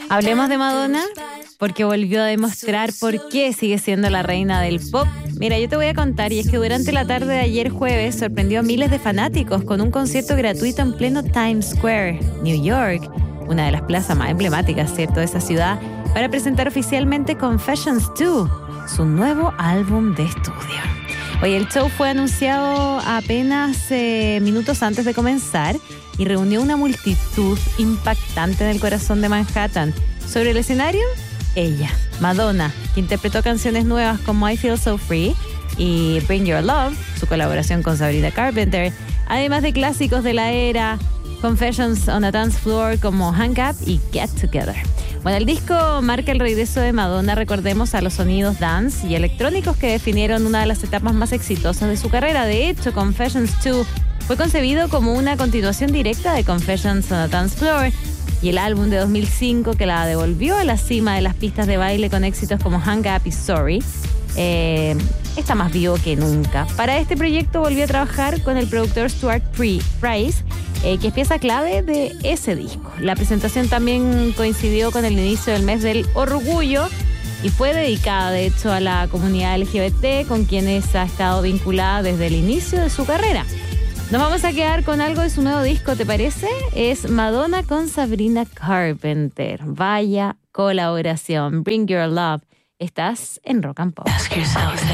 Hablemos de Madonna porque volvió a demostrar por qué sigue siendo la reina del pop. Mira, yo te voy a contar, y es que durante la tarde de ayer jueves sorprendió a miles de fanáticos con un concierto gratuito en pleno Times Square, New York, una de las plazas más emblemáticas, ¿cierto?, de esa ciudad, para presentar oficialmente Confessions 2, su nuevo álbum de estudio. Hoy el show fue anunciado apenas minutos antes de comenzar y reunió una multitud impactante en el corazón de Manhattan. Sobre el escenario, ella, Madonna, que interpretó canciones nuevas como I Feel So Free y Bring Your Love, su colaboración con Sabrina Carpenter, además de clásicos de la era, Confessions on a Dance Floor como Hang Up y Get Together. Bueno, el disco marca el regreso de Madonna, recordemos, a los sonidos dance y electrónicos que definieron una de las etapas más exitosas de su carrera. De hecho, Confessions 2 fue concebido como una continuación directa de Confessions on a Dance Floor, y el álbum de 2005 que la devolvió a la cima de las pistas de baile con éxitos como Hang Up y Sorry, está más vivo que nunca. Para este proyecto volvió a trabajar con el productor Stuart Price, que es pieza clave de ese disco. La presentación también coincidió con el inicio del mes del orgullo y fue dedicada, de hecho, a la comunidad LGBT, con quienes ha estado vinculada desde el inicio de su carrera. Nos vamos a quedar con algo de su nuevo disco, ¿te parece? Es Madonna con Sabrina Carpenter. Vaya colaboración. Bring Your Love. Estás en Rock and Pop.